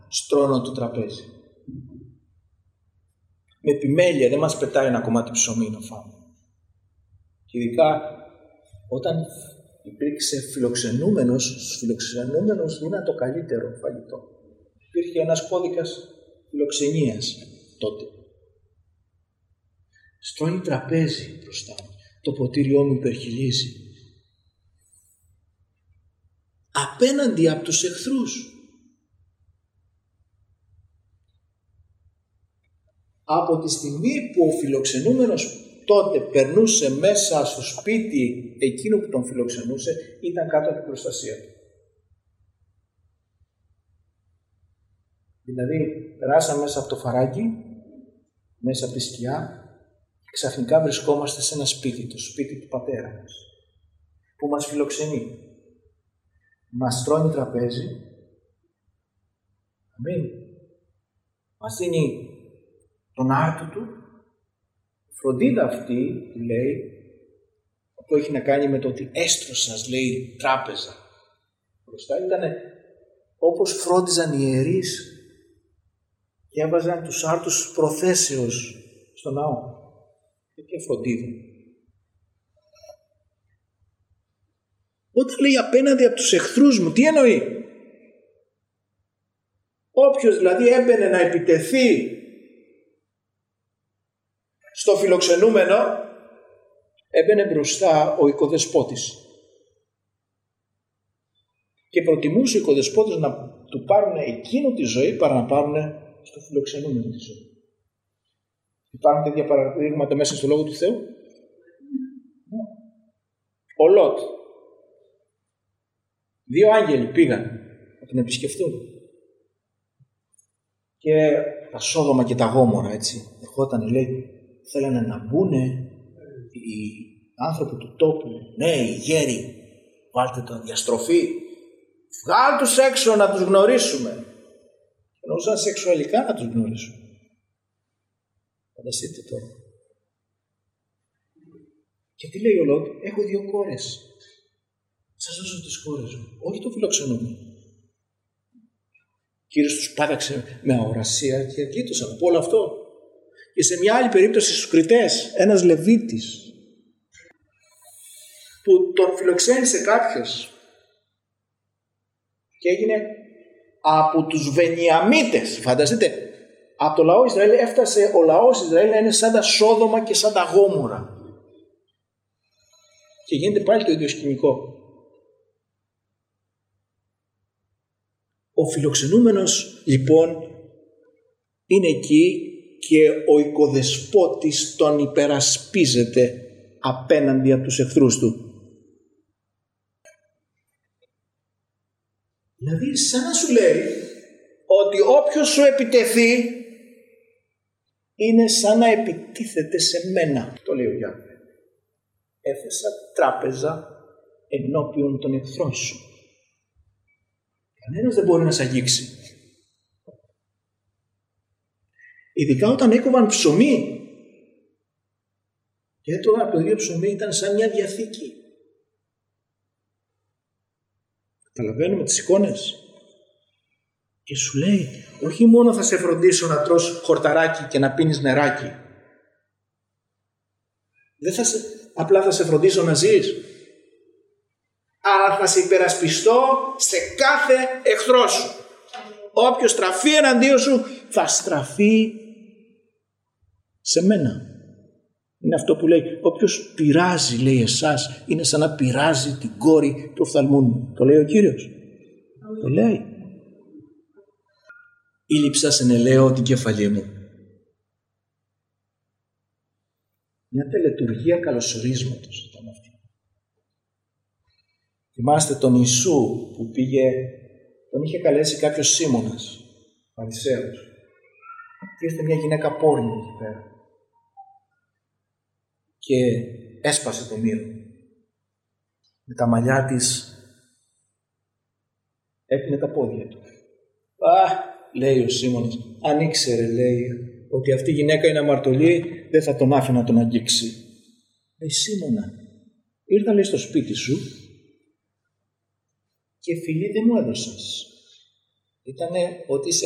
στρώνω το τραπέζι. Με επιμέλεια, δεν μας πετάει ένα κομμάτι ψωμί να φάμε. Και ειδικά όταν υπήρξε φιλοξενούμενος, στους φιλοξενούμενους είναι το καλύτερο φαγητό. Υπήρχε ένας κώδικας φιλοξενίας τότε. Στρώνει τραπέζι μπροστά μου. Το ποτήριό μου υπερχιλίζει. Απέναντι από τους εχθρούς. Από τη στιγμή που ο φιλοξενούμενος τότε περνούσε μέσα στο σπίτι εκείνου που τον φιλοξενούσε, ήταν κάτω από την προστασία του. Δηλαδή, περάσαμε μέσα από το φαράκι, μέσα από τη σκιά, και ξαφνικά βρισκόμαστε σε ένα σπίτι, το σπίτι του πατέρα μας, που μας φιλοξενεί. Μας τρώνει τραπέζι. Αμήν. Μας δίνει τον άρτο του. Φροντίδα αυτή, που λέει, αυτό έχει να κάνει με το ότι έστρωσας, λέει, τράπεζα. Μπροστά ήταν όπως φρόντιζαν οι ιερείς και έβαζαν τους άρτους προθέσεως στο ναό. Και φροντίδα. Όταν λέει απέναντι από τους εχθρούς μου, τι εννοεί? Όποιος δηλαδή έμπαινε να επιτεθεί στο φιλοξενούμενο, έμπαινε μπροστά ο οικοδεσπότης. Και προτιμούσε ο οικοδεσπότης να του πάρουν εκείνο τη ζωή παρά να πάρουν στο φιλοξενούμενο τη ζωή. Υπάρχουν τέτοια παραδείγματα μέσα στο Λόγο του Θεού? Ο Λότ. 2 άγγελοι πήγαν να τον επισκεφτούν. Και τα Σόδομα και τα Γόμορα, έτσι, ερχόταν, λέει, θέλανε να μπουν οι άνθρωποι του τόπου, ναι, οι γέροι, βάλτε τον διαστροφή, βγάλ τους έξω να τους γνωρίσουμε. Εννοούσαν σεξουαλικά να τους γνωρίσουμε. Φανταστείτε τώρα. Και τι λέει ο Λότ? Έχω 2 κόρες. Σας δώσω τις κόρες μου. Όχι το φιλοξενούμενο. Κύριος τους πάταξε με αορασία και γλίτωσαν από όλο αυτό. Και σε μια άλλη περίπτωση στους Κρητές, ένας Λεβίτης που τον φιλοξένησε κάποιος και έγινε από τους Βενιαμίτες. Φανταστείτε, από το λαό Ισραήλ έφτασε ο λαός Ισραήλ να είναι σαν τα Σόδομα και σαν τα Γόμορα. Και γίνεται πάλι το ίδιο σκηνικό. Ο φιλοξενούμενος λοιπόν είναι εκεί και ο οικοδεσπότης τον υπερασπίζεται απέναντι από τους εχθρούς του. Δηλαδή σαν να σου λέει ότι όποιος σου επιτεθεί είναι σαν να επιτίθεται σε μένα. Το λέει ο Γιάννη. Έθεσα τράπεζα ενώπιον των εχθρών σου. Κανένας δεν μπορεί να σε αγγίξει. Ειδικά όταν έκοβαν ψωμί. Και έτρωγαν από το ίδιο ψωμί, ήταν σαν μια διαθήκη. Καταλαβαίνουμε τις εικόνες. Και σου λέει, όχι μόνο θα σε φροντίσω να τρως χορταράκι και να πίνεις νεράκι. Δεν απλά θα σε φροντίσω να ζεις. Αλλά θα σε υπερασπιστώ σε κάθε εχθρό σου. Όποιος στραφεί εναντίον σου θα στραφεί σε μένα. Είναι αυτό που λέει, όποιος πειράζει, λέει, εσάς, είναι σαν να πειράζει την κόρη του οφθαλμού μου. Το λέει ο Κύριος. Το λέει. Ήλυψα σε ελαιό την κεφαλή μου. Μια τελετουργία καλωσορίσματος ήταν αυτή. Θυμάστε τον Ιησού που πήγε, τον είχε καλέσει κάποιος Σίμωνας, Φαρισαίος. Και ήρθε μια γυναίκα πόρνη εκεί πέρα. Και έσπασε το μύρο. Με τα μαλλιά της έπινε τα πόδια του. Λέει ο Σίμωνας, αν ήξερε, λέει, ότι αυτή η γυναίκα είναι αμαρτωλή, δεν θα τον άφηνα να τον αγγίξει. Λέει, Σίμωνα, ήρθα, λέει, στο σπίτι σου και φιλί δεν μου έδωσες. Ήτανε ότι είσαι